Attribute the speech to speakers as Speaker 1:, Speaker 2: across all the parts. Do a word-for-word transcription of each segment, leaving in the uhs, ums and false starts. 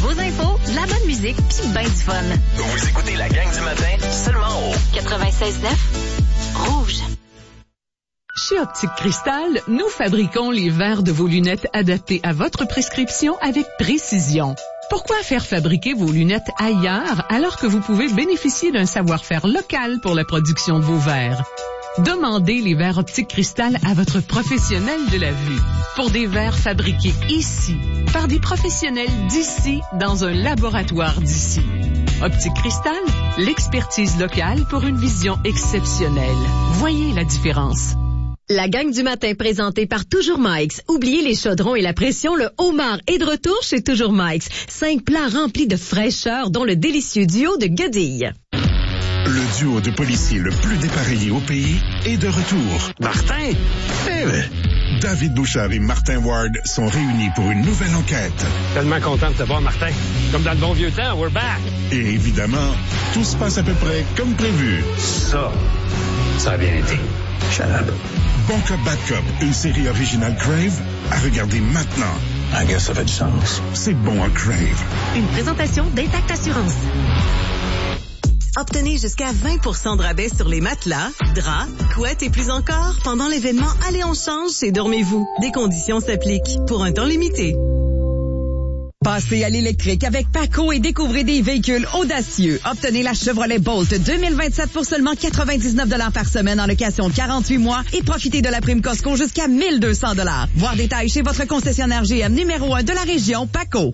Speaker 1: vos infos, de la bonne musique pis ben du fun.
Speaker 2: Vous écoutez la gang du matin seulement au
Speaker 1: quatre-vingt-seize neuf Rouge.
Speaker 3: Chez Optique Cristal, nous fabriquons les verres de vos lunettes adaptés à votre prescription avec précision. Pourquoi faire fabriquer vos lunettes ailleurs alors que vous pouvez bénéficier d'un savoir-faire local pour la production de vos verres? Demandez les verres Optique Cristal à votre professionnel de la vue. Pour des verres fabriqués ici, par des professionnels d'ici, dans un laboratoire d'ici. Optique Cristal, l'expertise locale pour une vision exceptionnelle. Voyez la différence.
Speaker 4: La gang du matin présentée par Toujours Mike's. Oubliez les chaudrons et la pression, le homard est de retour chez Toujours Mike's. Cinq plats remplis de fraîcheur, dont le délicieux duo de Godille.
Speaker 5: Le duo de policiers le plus dépareillé au pays est de retour. Martin? Eh ben, David Bouchard et Martin Ward sont réunis pour une nouvelle enquête.
Speaker 6: Tellement content de te voir, Martin. Comme dans le bon vieux temps, we're back.
Speaker 5: Et évidemment, tout se passe à peu près comme prévu.
Speaker 6: Ça, ça a bien été. Shut up.
Speaker 5: Bon Cop, Bad Cop, une série originale Crave à regarder maintenant.
Speaker 6: I guess ça fait du sens.
Speaker 5: C'est bon à Crave.
Speaker 4: Une présentation d'Intact Assurance. Obtenez jusqu'à vingt pour cent de rabais sur les matelas, draps, couettes et plus encore pendant l'événement Allez on change chez Dormez-vous. Des conditions s'appliquent pour un temps limité.
Speaker 7: Passez à l'électrique avec Paco et découvrez des véhicules audacieux. Obtenez la Chevrolet Bolt deux mille vingt-sept pour seulement quatre-vingt-dix-neuf dollars par semaine en location quarante-huit mois et profitez de la prime Costco jusqu'à mille deux cents dollars. Voir détails chez votre concessionnaire G M numéro un de la région, Paco.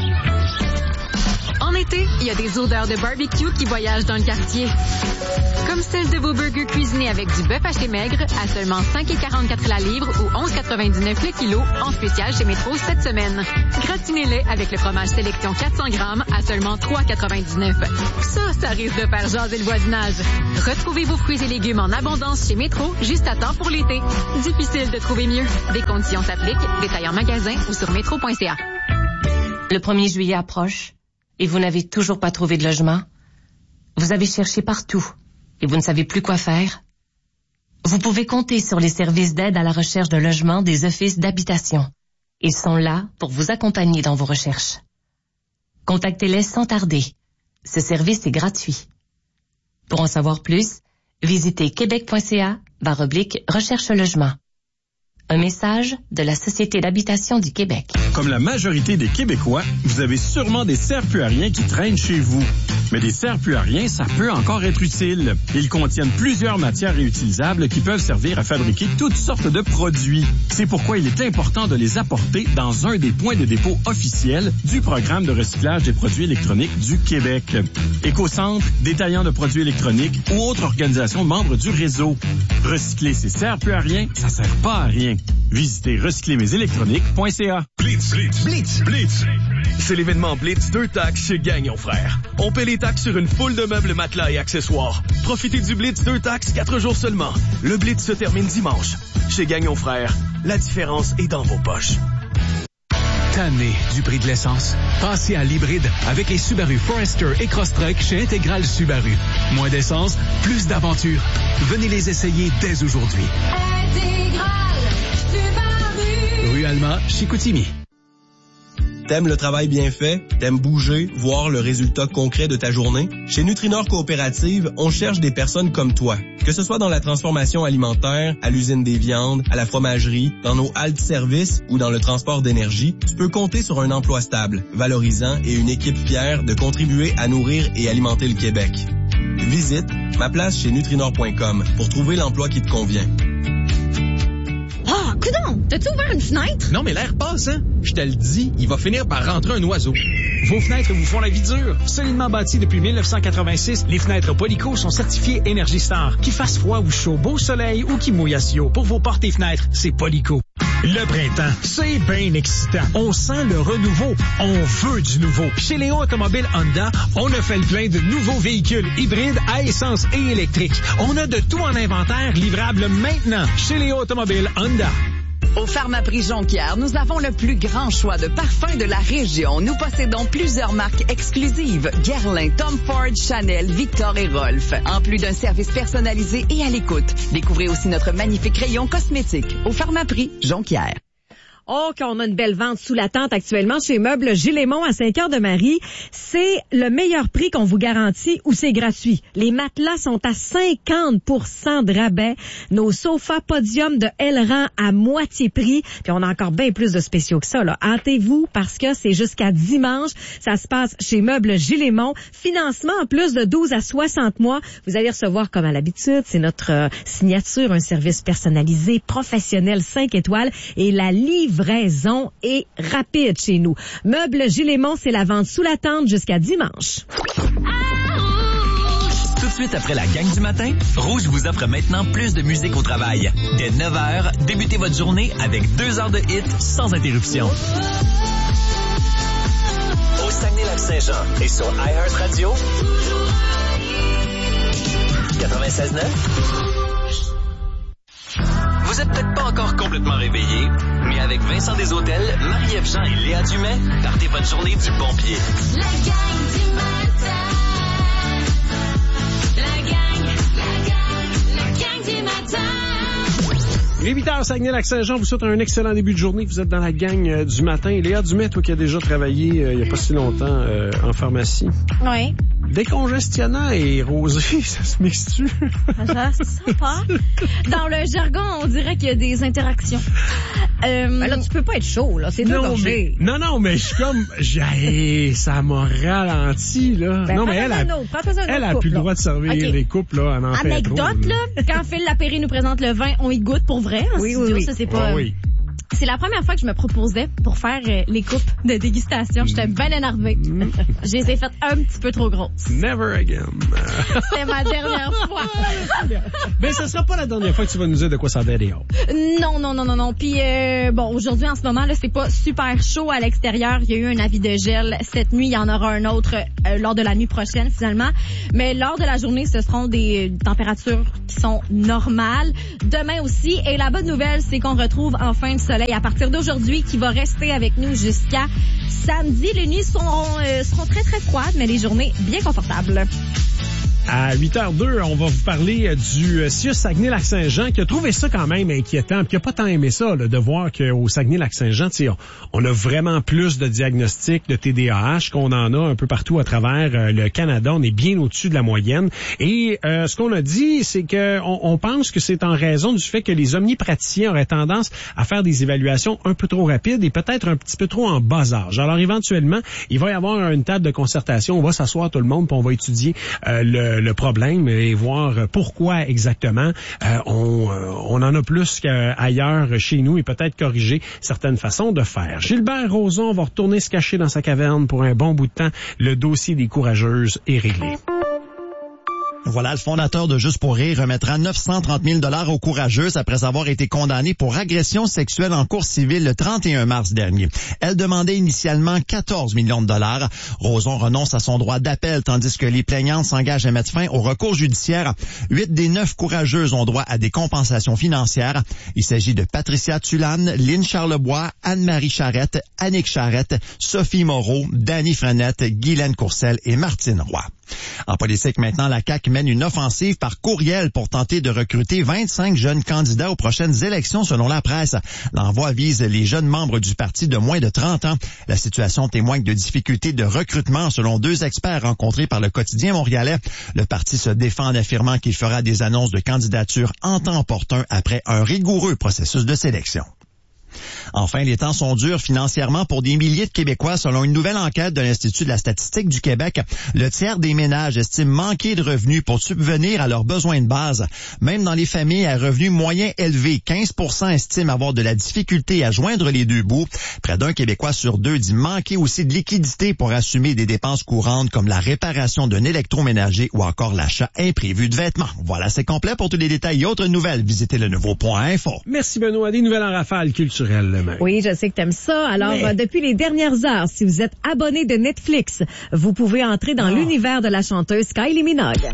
Speaker 1: En été, il y a des odeurs de barbecue qui voyagent dans le quartier. Comme celle de vos burgers cuisinés avec du bœuf haché maigre à seulement cinq virgule quarante-quatre la livre ou onze virgule quatre-vingt-dix-neuf le kilo en spécial chez Métro cette semaine. Gratinez-les avec le fromage sélection quatre cents grammes à seulement trois virgule quatre-vingt-dix-neuf. Ça, ça risque de faire jaser le voisinage. Retrouvez vos fruits et légumes en abondance chez Métro juste à temps pour l'été. Difficile de trouver mieux. Des conditions s'appliquent. Détails en magasin ou sur métro point c a.
Speaker 8: Le premier juillet approche. Et vous n'avez toujours pas trouvé de logement? Vous avez cherché partout et vous ne savez plus quoi faire? Vous pouvez compter sur les services d'aide à la recherche de logement des offices d'habitation. Ils sont là pour vous accompagner dans vos recherches. Contactez-les sans tarder. Ce service est gratuit. Pour en savoir plus, visitez québec point c a barre oblique recherche logement. Un message de la Société d'habitation du Québec.
Speaker 9: Comme la majorité des Québécois, vous avez sûrement des serre-plus-à-rien qui traînent chez vous. Mais des serre-plus-à-rien, ça peut encore être utile. Ils contiennent plusieurs matières réutilisables qui peuvent servir à fabriquer toutes sortes de produits. C'est pourquoi il est important de les apporter dans un des points de dépôt officiels du programme de recyclage des produits électroniques du Québec. Écocentre, détaillant de produits électroniques ou autres organisations membres du réseau. Recycler ces serre-plus-à-rien, ça sert pas à rien. Visitez recycler mes électroniques point c a.
Speaker 10: Blitz, Blitz, Blitz, Blitz. C'est l'événement Blitz deux taxes chez Gagnon Frères. On paie les taxes sur une foule de meubles, matelas et accessoires. Profitez du Blitz deux taxes quatre jours seulement. Le Blitz se termine dimanche. Chez Gagnon Frères, la différence est dans vos poches.
Speaker 11: Tanné du prix de l'essence? Passez à l'hybride avec les Subaru Forester et Crosstrek chez Intégral Subaru. Moins d'essence, plus d'aventure. Venez les essayer dès aujourd'hui.
Speaker 12: Intégral Subaru.
Speaker 11: Rue Alma, Chicoutimi.
Speaker 13: T'aimes le travail bien fait? T'aimes bouger, voir le résultat concret de ta journée? Chez Nutrinor Coopérative, on cherche des personnes comme toi. Que ce soit dans la transformation alimentaire, à l'usine des viandes, à la fromagerie, dans nos haltes-services ou dans le transport d'énergie, tu peux compter sur un emploi stable, valorisant et une équipe fière de contribuer à nourrir et alimenter le Québec. Visite ma place chez Nutrinor point com pour trouver l'emploi qui te convient.
Speaker 14: Ah, oh, coudonc! T'as-tu ouvert une fenêtre?
Speaker 15: Non, mais l'air passe, hein? Je te le dis, il va finir par rentrer un oiseau. Vos fenêtres vous font la vie dure. Solidement bâties depuis dix-neuf cent quatre-vingt-six, les fenêtres Polico sont certifiées Énergie Star. Qu'il fasse froid ou chaud, beau soleil ou qu'il mouille à Sio, pour vos portes et fenêtres, c'est Polico. Le printemps, c'est bien excitant. On sent le renouveau. On veut du nouveau. Chez Léo Automobile Honda, on a fait le plein de nouveaux véhicules hybrides à essence et électrique. On a de tout en inventaire livrable maintenant. Chez Léo Automobile Honda.
Speaker 7: Au Pharmaprix Jonquière, nous avons le plus grand choix de parfums de la région. Nous possédons plusieurs marques exclusives. Guerlain, Tom Ford, Chanel, Victor et Rolf. En plus d'un service personnalisé et à l'écoute. Découvrez aussi notre magnifique rayon cosmétique au Pharmaprix Jonquière.
Speaker 4: Oh, qu'on a une belle vente sous la tente actuellement chez Meubles Gilles-Aimont à Saint-Cœur-de-Marie. C'est le meilleur prix qu'on vous garantit ou c'est gratuit. Les matelas sont à cinquante pour cent de rabais. Nos sofas podium de Elran à moitié prix. Puis on a encore bien plus de spéciaux que ça, là. Hâtez-vous parce que c'est jusqu'à dimanche. Ça se passe chez Meubles Gilles-Aimont. Financement en plus de douze à soixante mois. Vous allez recevoir comme à l'habitude. C'est notre euh, signature, un service personnalisé, professionnel, cinq étoiles. Et la livraison est rapide chez nous. Meubles Gilles-Aimont, c'est la vente sous la tente jusqu'à dimanche.
Speaker 2: Tout de suite après la gang du matin, Rouge vous offre maintenant plus de musique au travail. Dès neuf heures, débutez votre journée avec deux heures de hits sans interruption. Au Saguenay-Lac-Saint-Jean et sur iHeartRadio, quatre-vingt-seize neuf. Vous êtes peut-être pas encore complètement réveillé, mais avec Vincent Deshôtels, Marie-Ève Jean et Léa Dumais, partez votre journée du bon pied.
Speaker 12: La gang du matin. La gang, la gang, la gang du matin.
Speaker 6: Il est huit heures, Saguenay-Lac-Saint-Jean vous souhaite un excellent début de journée. Vous êtes dans la gang euh, du matin. Léa Dumais, toi qui as déjà travaillé euh, il n'y a pas si longtemps euh, en pharmacie.
Speaker 14: Oui.
Speaker 6: Décongestionnant et rosé, ça se mixe-tu?
Speaker 14: Ça, ça pas. Dans le jargon, on dirait qu'il y a des interactions. Euh,
Speaker 4: ben là, tu peux pas être chaud, là. C'est deux gorgées.
Speaker 6: Non, non, mais je suis comme... J'ai, ça m'a ralenti, là.
Speaker 4: Ben,
Speaker 6: non, mais elle a,
Speaker 4: autre,
Speaker 6: elle a plus le droit de servir
Speaker 14: okay.
Speaker 6: les coupes, là. Elle en
Speaker 14: Anecdote,
Speaker 6: fait trop,
Speaker 14: là. Quand Phil Lapéry nous présente le vin, on y goûte pour vrai. En
Speaker 4: oui,
Speaker 14: studio,
Speaker 4: oui, oui.
Speaker 14: Ça, c'est pas...
Speaker 6: Oh, oui.
Speaker 14: C'est la première fois que je me proposais pour faire euh, les coupes de dégustation. J'étais bien énervée.
Speaker 6: Mm.
Speaker 14: Je les ai faites un petit peu trop grosses.
Speaker 6: Never again.
Speaker 14: C'est ma dernière fois.
Speaker 6: Mais ce sera pas la dernière fois que tu vas nous dire de quoi ça va aller.
Speaker 14: Non, non, non, non, non. Puis euh, bon, aujourd'hui, en ce moment, là, c'est pas super chaud à l'extérieur. Il y a eu un avis de gel cette nuit. Il y en aura un autre euh, lors de la nuit prochaine, finalement. Mais lors de la journée, ce seront des euh, températures qui sont normales. Demain aussi. Et la bonne nouvelle, c'est qu'on retrouve enfin le soleil à partir d'aujourd'hui, qui va rester avec nous jusqu'à samedi. Les nuits seront, euh, seront très, très froides, mais les journées bien confortables.
Speaker 6: À huit heures deux, on va vous parler du C I U Saguenay-Lac-Saint-Jean qui a trouvé ça quand même inquiétant, puis qui a pas tant aimé ça, là, de voir qu'au Saguenay-Lac-Saint-Jean, on, on a vraiment plus de diagnostics de T D A H qu'on en a un peu partout à travers euh, le Canada. On est bien au-dessus de la moyenne. Et euh, ce qu'on a dit, c'est que on, on pense que c'est en raison du fait que les omnipraticiens auraient tendance à faire des évaluations un peu trop rapides et peut-être un petit peu trop en bas âge. Alors éventuellement, il va y avoir une table de concertation. On va s'asseoir tout le monde, puis on va étudier euh, le le problème et voir pourquoi exactement euh, on, euh, on en a plus qu'ailleurs chez nous et peut-être corriger certaines façons de faire. Gilbert Rozon va retourner se cacher dans sa caverne pour un bon bout de temps. Le dossier des courageuses est réglé.
Speaker 16: Voilà, le fondateur de Juste pour rire remettra neuf cent trente mille dollars aux courageuses après avoir été condamné pour agression sexuelle en cour civile le trente et un mars dernier. Elle demandait initialement quatorze millions de dollars. Rozon renonce à son droit d'appel tandis que les plaignantes s'engagent à mettre fin au recours judiciaire. Huit des neuf courageuses ont droit à des compensations financières. Il s'agit de Patricia Tulane, Lynn Charlebois, Anne-Marie Charrette, Annick Charrette, Sophie Moreau, Dany Frenette, Guylaine Courcelle et Martine Roy. En politique maintenant, la C A Q mène une offensive par courriel pour tenter de recruter vingt-cinq jeunes candidats aux prochaines élections selon la presse. L'envoi vise les jeunes membres du parti de moins de trente ans. La situation témoigne de difficultés de recrutement selon deux experts rencontrés par le quotidien montréalais. Le parti se défend en affirmant qu'il fera des annonces de candidature en temps opportun après un rigoureux processus de sélection. Enfin, les temps sont durs financièrement pour des milliers de Québécois selon une nouvelle enquête de l'Institut de la statistique du Québec. Le tiers des ménages estiment manquer de revenus pour subvenir à leurs besoins de base. Même dans les familles à revenus moyens élevés, quinze pour cent estiment avoir de la difficulté à joindre les deux bouts. Près d'un Québécois sur deux dit manquer aussi de liquidité pour assumer des dépenses courantes comme la réparation d'un électroménager ou encore l'achat imprévu de vêtements. Voilà, c'est complet. Pour tous les détails et autres nouvelles, visitez le nouveau point info.
Speaker 6: Merci Benoît. Des nouvelles en rafale culturelles.
Speaker 4: Oui, je sais que t'aimes ça. Alors, Mais... euh, depuis les dernières heures, si vous êtes abonné de Netflix, vous pouvez entrer dans oh. l'univers de la chanteuse Kylie Minogue.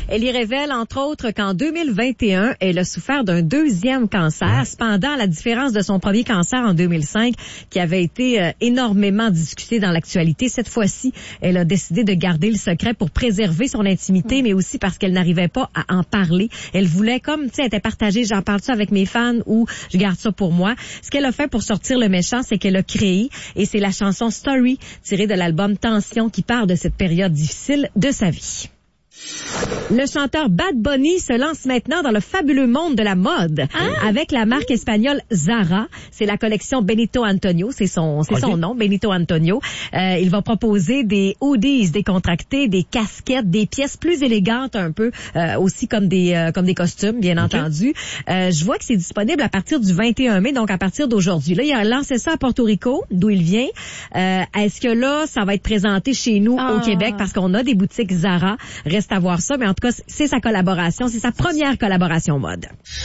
Speaker 4: Elle y révèle, entre autres, qu'en deux mille vingt et un, elle a souffert d'un deuxième cancer. Cependant, à la différence de son premier cancer en deux mille cinq, qui avait été euh, énormément discuté dans l'actualité, cette fois-ci, elle a décidé de garder le secret pour préserver son intimité, mais aussi parce qu'elle n'arrivait pas à en parler. Elle voulait, comme, tu sais, elle était partagée, j'en parle ça avec mes fans ou je garde ça pour moi. Ce qu'elle a fait pour sortir le méchant, c'est qu'elle a créé, et c'est la chanson Story, tirée de l'album Tension, qui parle de cette période difficile de sa vie. Le chanteur Bad Bunny se lance maintenant dans le fabuleux monde de la mode ah. avec la marque espagnole Zara. C'est la collection Benito Antonio, c'est son c'est okay. son nom, Benito Antonio. Euh, il va proposer des hoodies décontractés, des casquettes, des pièces plus élégantes un peu, euh, aussi comme des euh, comme des costumes, bien okay. entendu. Euh, je vois que c'est disponible à partir du vingt et un mai, donc à partir d'aujourd'hui. Là, il a lancé ça à Porto Rico, d'où il vient. Euh, est-ce que là, ça va être présenté chez nous ah. au Québec parce qu'on a des boutiques Zara? Reste à voir ça, mais en tout cas, c'est sa collaboration, c'est sa première collaboration mode.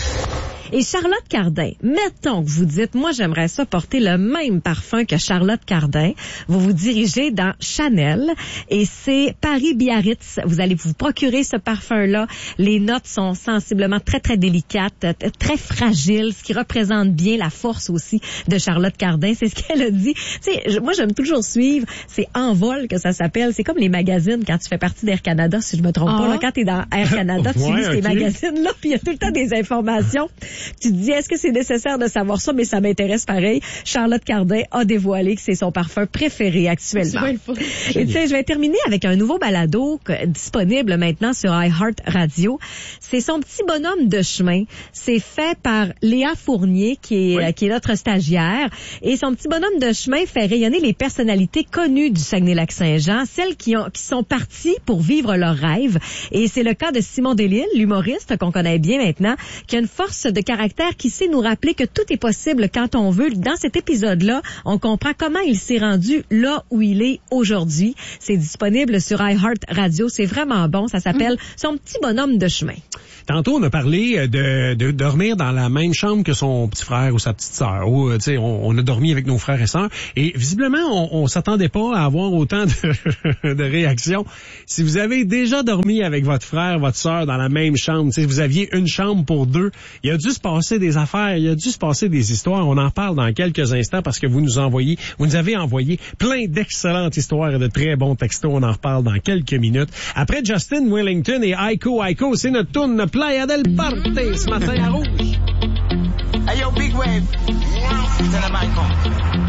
Speaker 4: Et Charlotte Cardin, mettons que vous dites, moi j'aimerais ça porter le même parfum que Charlotte Cardin. Vous vous dirigez dans Chanel et c'est Paris-Biarritz. Vous allez vous procurer ce parfum-là. Les notes sont sensiblement très très délicates, très fragiles, ce qui représente bien la force aussi de Charlotte Cardin. C'est ce qu'elle a dit. Tu sais, moi j'aime toujours suivre. C'est En Vol que ça s'appelle. C'est comme les magazines quand tu fais partie d'Air Canada, si je me trompe ah. pas. Là, quand t'es dans Air Canada, tu ouais, lis okay. ces magazines-là, puis il y a tout le temps des informations. Tu te dis, est-ce que c'est nécessaire de savoir ça? Mais ça m'intéresse pareil. Charlotte Cardin a dévoilé que c'est son parfum préféré actuellement. Et tu sais, je vais terminer avec un nouveau balado disponible maintenant sur iHeart Radio. C'est son petit bonhomme de chemin. C'est fait par Léa Fournier, qui est, oui. qui est notre stagiaire. Et son petit bonhomme de chemin fait rayonner les personnalités connues du Saguenay-Lac-Saint-Jean, celles qui ont qui sont parties pour vivre leurs rêves. Et c'est le cas de Simon Delisle, l'humoriste qu'on connaît bien maintenant, qui a une force de caractère qui sait nous rappeler que tout est possible quand on veut. Dans cet épisode-là, on comprend comment il s'est rendu là où il est aujourd'hui. C'est disponible sur iHeart Radio. C'est vraiment bon. Ça s'appelle mmh. Son petit bonhomme de chemin.
Speaker 6: Tantôt, on a parlé de, de dormir dans la même chambre que son petit frère ou sa petite sœur. Ou, tu sais, on, on a dormi avec nos frères et sœurs. Et visiblement, on, on s'attendait pas à avoir autant de, de réactions. Si vous avez déjà dormi avec votre frère, votre sœur dans la même chambre, si vous aviez une chambre pour deux, il a dû se passer des affaires, il a dû se passer des histoires. On en parle dans quelques instants parce que vous nous envoyez, vous nous avez envoyé plein d'excellentes histoires et de très bons textos. On en reparle dans quelques minutes. Après Justin Wellington et Aiko Aiko, c'est notre tourne Playa del Parte ce matin à Rouge.
Speaker 17: Hey yo, Big Wave. Tell them I come.